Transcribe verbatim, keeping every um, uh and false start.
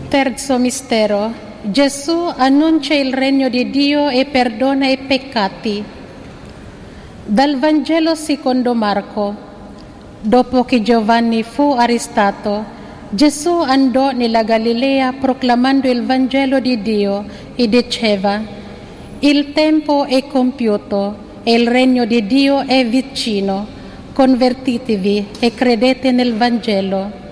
Terzo mistero. Gesù annuncia il regno di Dio e perdona i peccati. Dal Vangelo secondo Marco. Dopo che Giovanni fu arrestato, Gesù andò nella Galilea proclamando il Vangelo di Dio e diceva: il tempo è compiuto e il regno di Dio è vicino. Convertitevi e credete nel Vangelo.